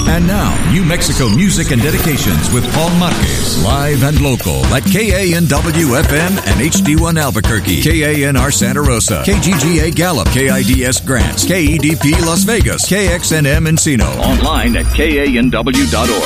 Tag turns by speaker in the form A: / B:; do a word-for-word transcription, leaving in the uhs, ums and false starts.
A: And now, New Mexico music and dedications with Paul Marquez, live and local at K A N W F M and H D one Albuquerque, K A N R Santa Rosa, K G G A Gallup, K I D S Grants, K E D P Las Vegas, K X N M Encino. Online at K A N W dot org.